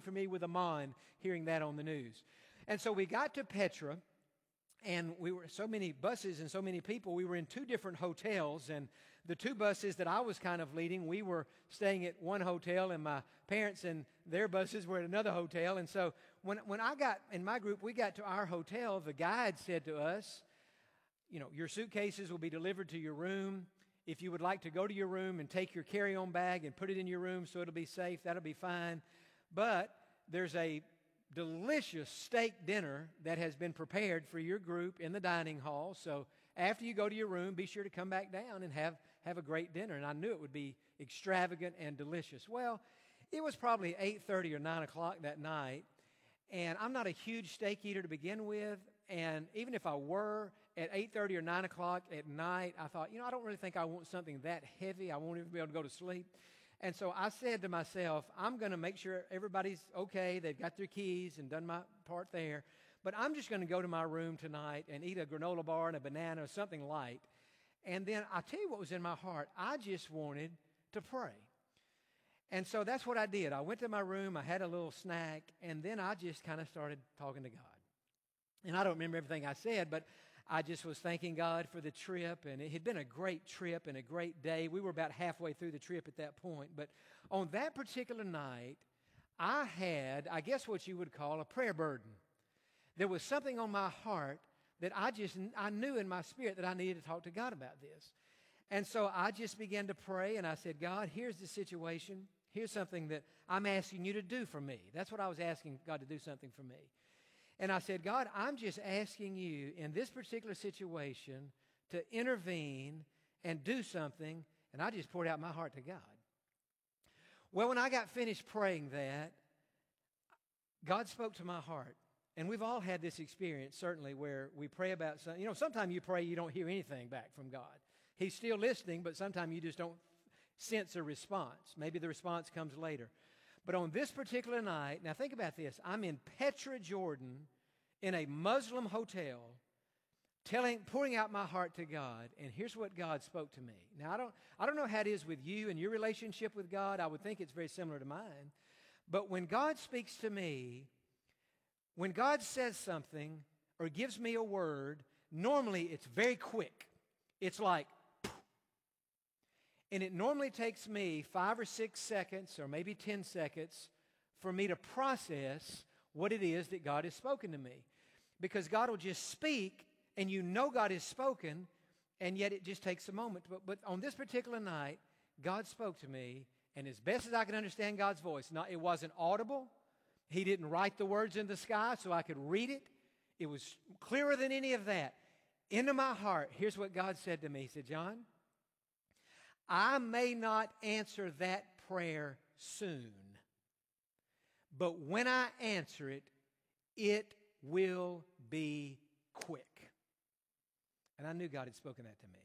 for me with Amon hearing that on the news. And so we got to Petra, and we were so many buses and so many people. We were in 2 different hotels, and the 2 buses that I was kind of leading, we were staying at one hotel, and my parents and their buses were at another hotel. And so when I got, in my group, we got to our hotel, the guide said to us, you know, your suitcases will be delivered to your room. If you would like to go to your room and take your carry-on bag and put it in your room so it'll be safe, that'll be fine. But there's a delicious steak dinner that has been prepared for your group in the dining hall. So after you go to your room, be sure to come back down and have a great dinner. And I knew it would be extravagant and delicious. Well, it was probably 8:30 or 9 o'clock that night, and I'm not a huge steak eater to begin with. And even if I were, at 8:30 or 9 o'clock at night, I thought, you know, I don't really think I want something that heavy. I won't even be able to go to sleep. And so I said to myself, I'm going to make sure everybody's okay. They've got their keys and done my part there. But I'm just going to go to my room tonight and eat a granola bar and a banana or something light. And then I'll tell you what was in my heart. I just wanted to pray. And so that's what I did. I went to my room. I had a little snack. And then I just kind of started talking to God. And I don't remember everything I said, but I just was thanking God for the trip, and it had been a great trip and a great day. We were about halfway through the trip at that point. But on that particular night, I had, I guess what you would call a prayer burden. There was something on my heart that I knew in my spirit that I needed to talk to God about this. And so I just began to pray, and I said, God, here's the situation. Here's something that I'm asking you to do for me. That's what I was asking God to do something for me. And I said, God, I'm just asking you in this particular situation to intervene and do something. And I just poured out my heart to God. Well, when I got finished praying that, God spoke to my heart. And we've all had this experience, certainly, where we pray about something. You know, sometimes you pray, you don't hear anything back from God. He's still listening, but sometimes you just don't sense a response. Maybe the response comes later. But on this particular night, now think about this. I'm in Petra, Jordan, in a Muslim hotel, pouring out my heart to God, and here's what God spoke to me. Now, I don't know how it is with you and your relationship with God. I would think it's very similar to mine. But when God speaks to me, when God says something or gives me a word, normally it's very quick. It's like, and it normally takes me 5 or 6 seconds or maybe 10 seconds for me to process what it is that God has spoken to me. Because God will just speak, and you know God has spoken, and yet it just takes a moment. But on this particular night, God spoke to me, and as best as I can understand God's voice, it wasn't audible. He didn't write the words in the sky so I could read it. It was clearer than any of that. Into my heart, here's what God said to me. He said, John, I may not answer that prayer soon, but when I answer it, it will be quick. And I knew God had spoken that to me.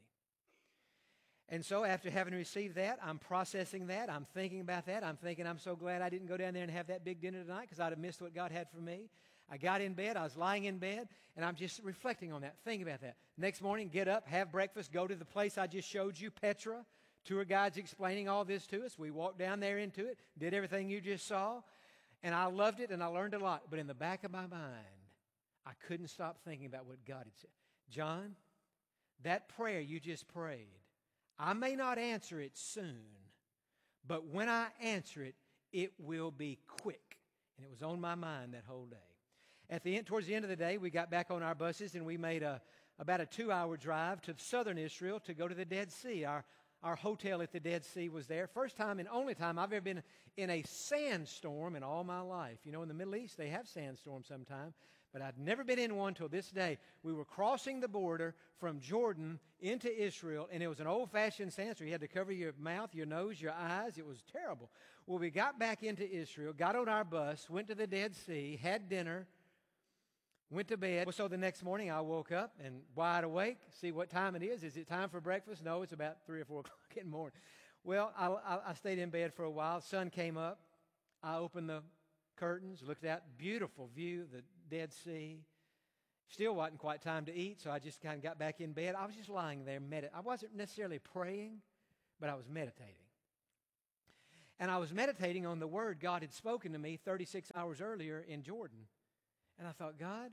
And so after having received that, I'm processing that. I'm thinking about that. I'm thinking, I'm so glad I didn't go down there and have that big dinner tonight because I'd have missed what God had for me. I got in bed. I was lying in bed, and I'm just reflecting on that, thinking about that. Next morning, get up, have breakfast, go to the place I just showed you, Petra. Tour guide's explaining all this to us. We walked down there into it, did everything you just saw, and I loved it, and I learned a lot. But in the back of my mind, I couldn't stop thinking about what God had said. John, that prayer you just prayed, I may not answer it soon, but when I answer it, it will be quick. And it was on my mind that whole day. Towards the end of the day, we got back on our buses, and we made about a 2-hour drive to southern Israel to go to the Dead Sea. Our hotel at the Dead Sea was there. First time and only time I've ever been in a sandstorm in all my life. You know, in the Middle East, they have sandstorms sometimes, but I'd never been in one till this day. We were crossing the border from Jordan into Israel, and it was an old-fashioned sandstorm. You had to cover your mouth, your nose, your eyes. It was terrible. Well, we got back into Israel, got on our bus, went to the Dead Sea, had dinner, went to bed. So the next morning I woke up and wide awake, see what time it is. Is it time for breakfast? No, it's about 3 or 4 o'clock in the morning. Well, I stayed in bed for a while. Sun came up. I opened the curtains, looked out, beautiful view, the Dead Sea. Still wasn't quite time to eat, so I just kind of got back in bed. I was just lying there meditating. I wasn't necessarily praying, but I was meditating. And I was meditating on the word God had spoken to me 36 hours earlier in Jordan. And I thought, God,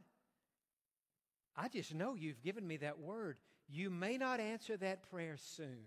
I just know you've given me that word. You may not answer that prayer soon,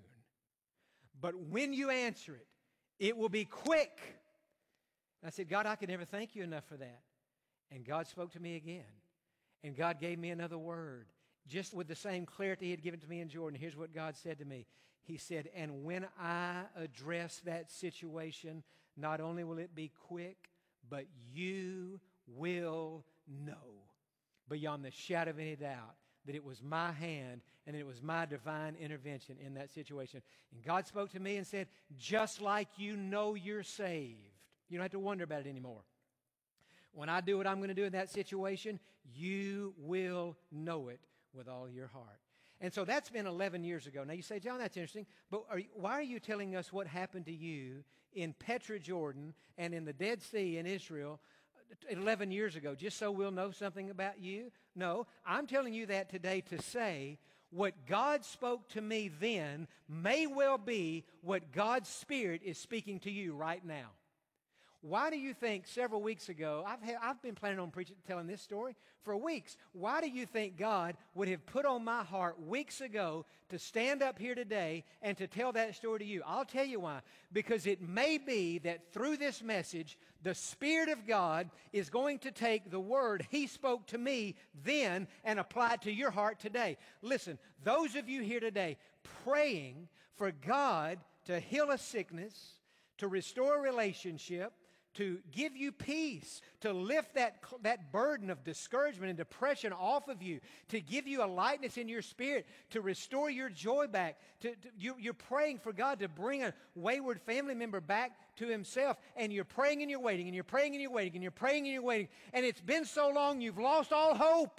but when you answer it, it will be quick. And I said, God, I can never thank you enough for that. And God spoke to me again. And God gave me another word, just with the same clarity He had given to me in Jordan. Here's what God said to me. He said, and when I address that situation, not only will it be quick, but you will know beyond the shadow of any doubt that it was my hand and it was my divine intervention in that situation. And God spoke to me and said, just like you know you're saved, you don't have to wonder about it anymore. When I do what I'm going to do in that situation, you will know it with all your heart. And so that's been 11 years ago. Now you say, John, that's interesting, but why are you telling us what happened to you in Petra, Jordan, and in the Dead Sea in Israel 11 years ago, just so we'll know something about you? No, I'm telling you that today to say what God spoke to me then may well be what God's Spirit is speaking to you right now. Why do you think several weeks ago, I've been planning on telling this story for weeks. Why do you think God would have put on my heart weeks ago to stand up here today and to tell that story to you? I'll tell you why. Because it may be that through this message, the Spirit of God is going to take the word He spoke to me then and apply it to your heart today. Listen, those of you here today praying for God to heal a sickness, to restore a relationship, to give you peace, to lift that burden of discouragement and depression off of you, to give you a lightness in your spirit, to restore your joy back. You're praying for God to bring a wayward family member back to Himself, and you're praying and you're waiting, and you're praying and you're waiting, and you're praying and you're waiting, and it's been so long you've lost all hope.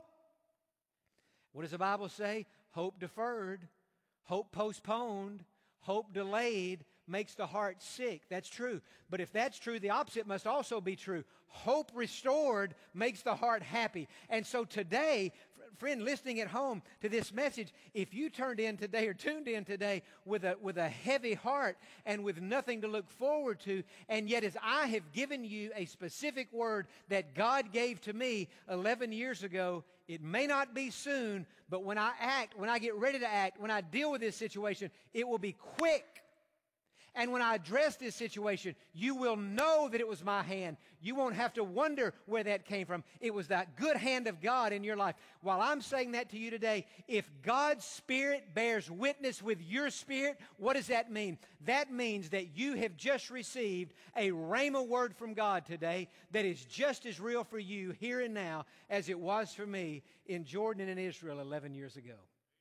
What does the Bible say? Hope deferred, hope postponed, hope delayed makes the heart sick. That's true. But if that's true, the opposite must also be true. Hope restored makes the heart happy. And so today, friend listening at home to this message, if you turned in today or tuned in today with a heavy heart and with nothing to look forward to, and yet as I have given you a specific word that God gave to me 11 years ago, it may not be soon, but when I act, when I get ready to act, when I deal with this situation, it will be quick. And when I address this situation, you will know that it was my hand. You won't have to wonder where that came from. It was that good hand of God in your life. While I'm saying that to you today, if God's Spirit bears witness with your spirit, what does that mean? That means that you have just received a rhema word from God today that is just as real for you here and now as it was for me in Jordan and in Israel 11 years ago.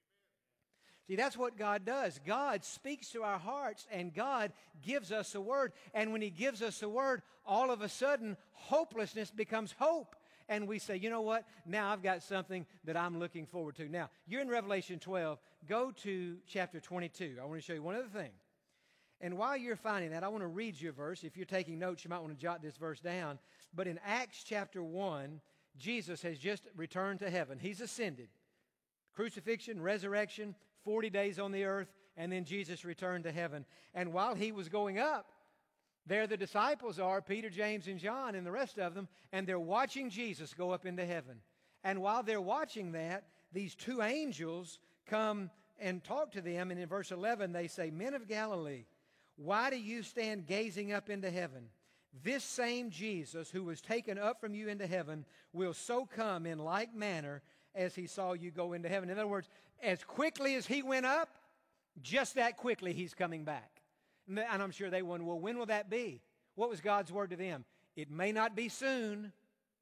See, that's what God does. God speaks to our hearts, and God gives us a word. And when He gives us a word, all of a sudden, hopelessness becomes hope. And we say, you know what? Now I've got something that I'm looking forward to. Now, you're in Revelation 12. Go to chapter 22. I want to show you one other thing. And while you're finding that, I want to read you a verse. If you're taking notes, you might want to jot this verse down. But in Acts chapter 1, Jesus has just returned to heaven. He's ascended. Crucifixion, resurrection, 40 days on the earth, and then Jesus returned to heaven. And while He was going up, there the disciples are, Peter, James, and John, and the rest of them, and they're watching Jesus go up into heaven. And while they're watching that, these two angels come and talk to them, and in verse 11 they say, Men of Galilee, why do you stand gazing up into heaven? This same Jesus who was taken up from you into heaven will so come in like manner as He saw you go into heaven. In other words, as quickly as He went up, just that quickly He's coming back. And I'm sure they wonder, well, when will that be? What was God's word to them? It may not be soon,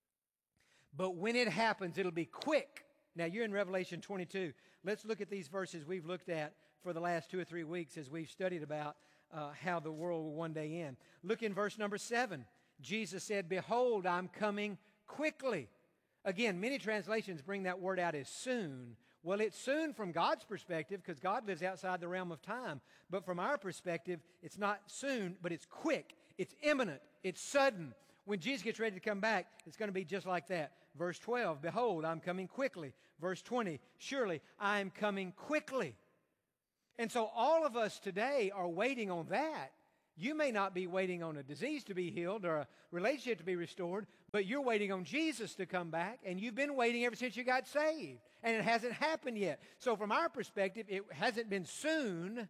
but when it happens, it'll be quick. Now, you're in Revelation 22. Let's look at these verses we've looked at for the last 2 or 3 weeks as we've studied about how the world will one day end. Look in verse number 7. Jesus said, Behold, I'm coming quickly. Again, many translations bring that word out as soon. Well, it's soon from God's perspective because God lives outside the realm of time. But from our perspective, it's not soon, but it's quick. It's imminent. It's sudden. When Jesus gets ready to come back, it's going to be just like that. Verse 12, Behold, I'm coming quickly. Verse 20, Surely I am coming quickly. And so all of us today are waiting on that. You may not be waiting on a disease to be healed or a relationship to be restored, but you're waiting on Jesus to come back, and you've been waiting ever since you got saved, and it hasn't happened yet. So from our perspective, it hasn't been soon,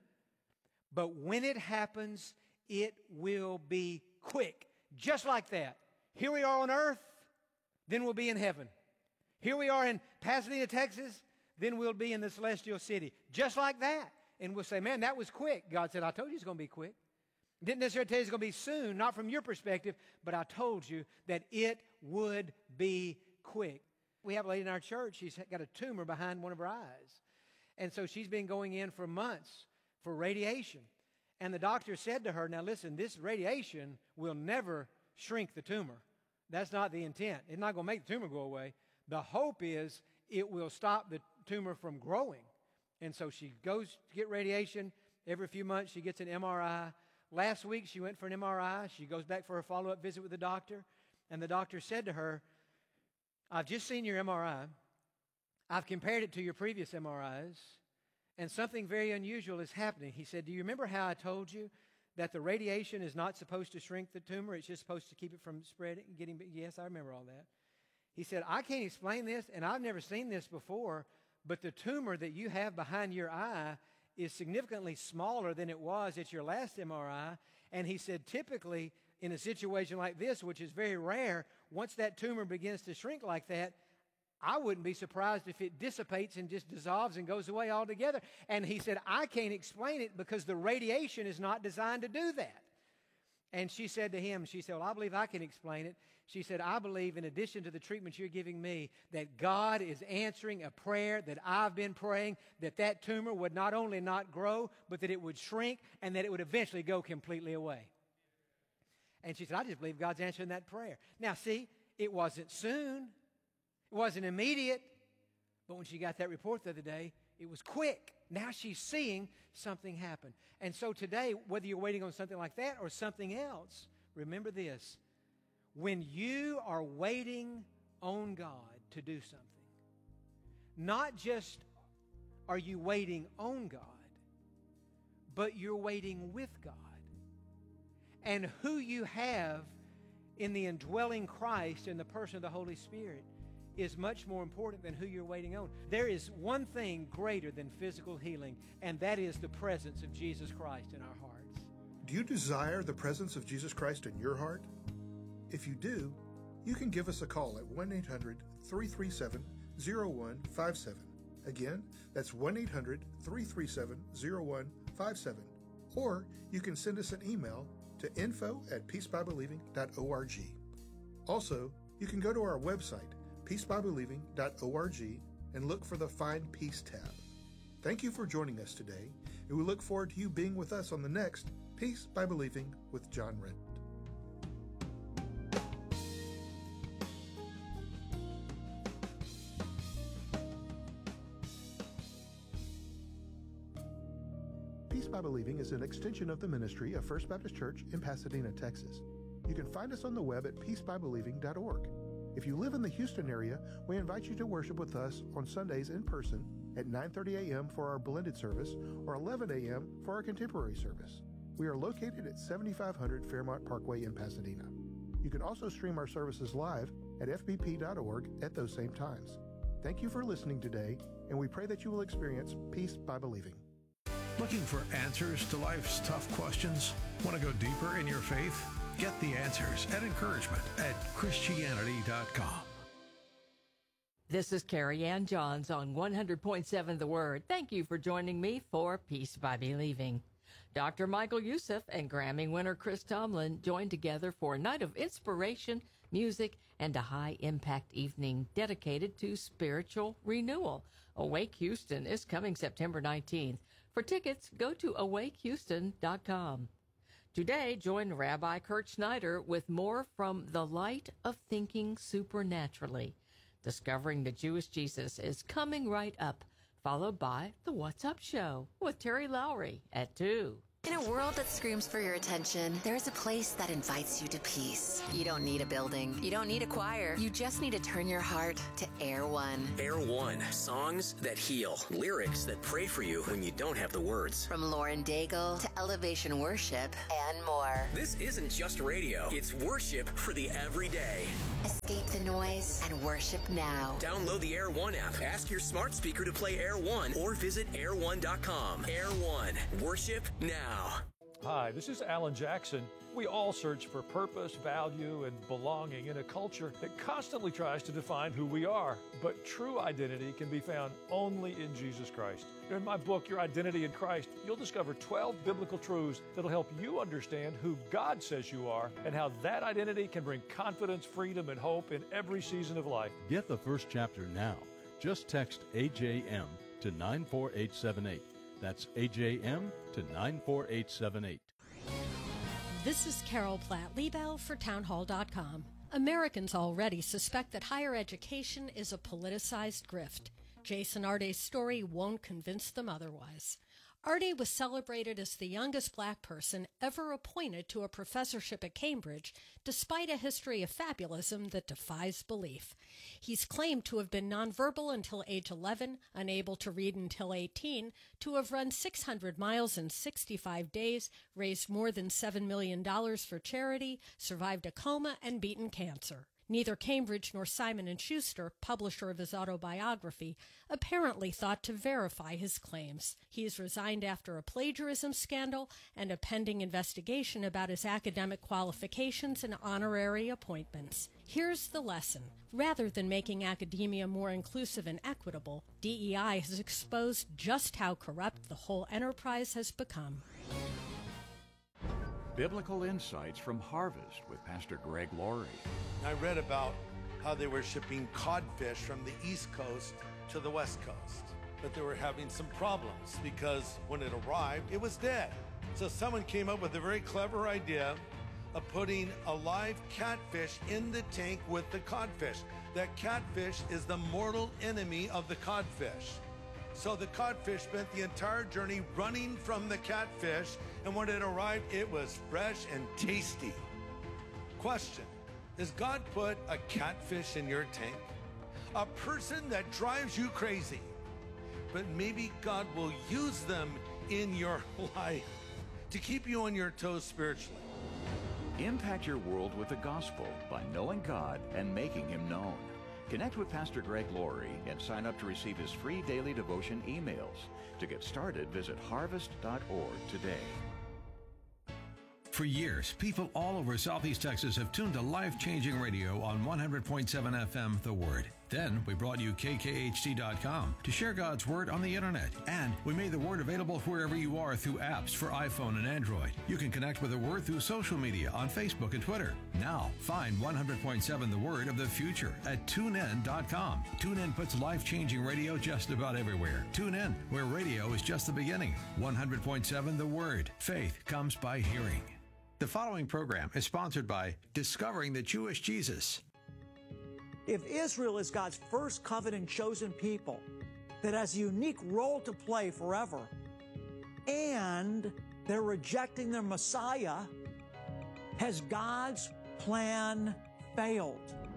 but when it happens, it will be quick. Just like that. Here we are on earth, then we'll be in heaven. Here we are in Pasadena, Texas, then we'll be in the celestial city. Just like that. And we'll say, man, that was quick. God said, I told you it's going to be quick. Didn't necessarily tell you it's going to be soon, not from your perspective, but I told you that it would be quick. We have a lady in our church, she's got a tumor behind one of her eyes. And so she's been going in for months for radiation. And the doctor said to her, now listen, this radiation will never shrink the tumor. That's not the intent. It's not going to make the tumor go away. The hope is it will stop the tumor from growing. And so she goes to get radiation. Every few months she gets an MRI. Last week she went for an MRI. She goes back for a follow-up visit with the doctor. And the doctor said to her, I've just seen your MRI. I've compared it to your previous MRIs. And something very unusual is happening. He said, do you remember how I told you that the radiation is not supposed to shrink the tumor? It's just supposed to keep it from spreading and getting big. Yes, I remember all that. He said, I can't explain this, and I've never seen this before, but the tumor that you have behind your eye is significantly smaller than it was at your last MRI. And he said, typically, in a situation like this, which is very rare, once that tumor begins to shrink like that, I wouldn't be surprised if it dissipates and just dissolves and goes away altogether. And he said, I can't explain it because the radiation is not designed to do that. And she said to him, she said, well, I believe I can explain it. She said, I believe in addition to the treatment you're giving me, that God is answering a prayer that I've been praying, that tumor would not only not grow, but that it would shrink and that it would eventually go completely away. And she said, I just believe God's answering that prayer. Now, see, it wasn't soon. It wasn't immediate. But when she got that report the other day, it was quick. Now she's seeing something happen. And so today, whether you're waiting on something like that or something else, remember this. When you are waiting on God to do something, not just are you waiting on God, but you're waiting with God. And who you have in the indwelling Christ in the person of the Holy Spirit is much more important than who you're waiting on. There is one thing greater than physical healing, and that is the presence of Jesus Christ in our hearts. Do you desire the presence of Jesus Christ in your heart? If you do, you can give us a call at 1-800-337-0157. Again, that's 1-800-337-0157. Or you can send us an email to info@peacebybelieving.org. Also, you can go to our website, peacebybelieving.org, and look for the Find Peace tab. Thank you for joining us today, and we look forward to you being with us on the next Peace by Believing with John Rent. Peace by Believing is an extension of the ministry of First Baptist Church in Pasadena, Texas. You can find us on the web at peacebybelieving.org. If you live in the Houston area, we invite you to worship with us on Sundays in person at 9:30 a.m. for our blended service or 11 a.m. for our contemporary service. We are located at 7500 Fairmont Parkway in Pasadena. You can also stream our services live at fbp.org at those same times. Thank you for listening today, and we pray that you will experience peace by believing. Looking for answers to life's tough questions? Want to go deeper in your faith? Get the answers and encouragement at Christianity.com. This is Carrie Ann Johns on 100.7 The Word. Thank you for joining me for Peace by Believing. Dr. Michael Youssef and Grammy winner Chris Tomlin joined together for a night of inspiration, music, and a high-impact evening dedicated to spiritual renewal. Awake Houston is coming September 19th. For tickets, go to awakehouston.com. Today, join Rabbi Kurt Schneider with more from The Light of Thinking Supernaturally. Discovering the Jewish Jesus is coming right up, followed by The What's Up Show with Terry Lowry at 2. In a world that screams for your attention, there's a place that invites you to peace. You don't need a building. You don't need a choir. You just need to turn your heart to Air One. Air One. Songs that heal. Lyrics that pray for you when you don't have the words. From Lauren Daigle to Elevation Worship and more. This isn't just radio. It's worship for the everyday. Escape the noise and worship now. Download the Air One app. Ask your smart speaker to play Air One or visit air1.com. Air One. Worship now. Hi, this is Alan Jackson. We all search for purpose, value, and belonging in a culture that constantly tries to define who we are. But true identity can be found only in Jesus Christ. In my book, Your Identity in Christ, you'll discover 12 biblical truths that'll help you understand who God says you are and how that identity can bring confidence, freedom, and hope in every season of life. Get the first chapter now. Just text AJM to 94878. That's AJM to 94878. This is Carol Platt-Liebau for townhall.com. Americans already suspect that higher education is a politicized grift. Jason Arde's story won't convince them otherwise. Arde was celebrated as the youngest black person ever appointed to a professorship at Cambridge, despite a history of fabulism that defies belief. He's claimed to have been nonverbal until age 11, unable to read until 18, to have run 600 miles in 65 days, raised more than $7 million for charity, survived a coma, and beaten cancer. Neither Cambridge nor Simon & Schuster, publisher of his autobiography, apparently thought to verify his claims. He is resigned after a plagiarism scandal and a pending investigation about his academic qualifications and honorary appointments. Here's the lesson. Rather than making academia more inclusive and equitable, DEI has exposed just how corrupt the whole enterprise has become. Biblical Insights from Harvest with Pastor Greg Laurie. I read about how they were shipping codfish from the East Coast to the West Coast, but they were having some problems because when it arrived, it was dead. So someone came up with a very clever idea of putting a live catfish in the tank with the codfish. That catfish is the mortal enemy of the codfish. So the codfish spent the entire journey running from the catfish, and when it arrived, it was fresh and tasty. Question: does God put a catfish in your tank? A person that drives you crazy, but maybe God will use them in your life to keep you on your toes spiritually. Impact your world with the gospel by knowing God and making Him known. Connect with Pastor Greg Laurie and sign up to receive his free daily devotion emails. To get started, visit harvest.org today. For years, people all over Southeast Texas have tuned to life-changing radio on 100.7 FM, The Word. Then we brought you KKHT.com to share God's Word on the Internet. And we made the Word available wherever you are through apps for iPhone and Android. You can connect with the Word through social media on Facebook and Twitter. Now, find 100.7 The Word of the future at TuneIn.com. TuneIn puts life-changing radio just about everywhere. Tune in, where radio is just the beginning. 100.7 The Word. Faith comes by hearing. The following program is sponsored by Discovering the Jewish Jesus. If Israel is God's first covenant chosen people that has a unique role to play forever, and they're rejecting their Messiah, has God's plan failed?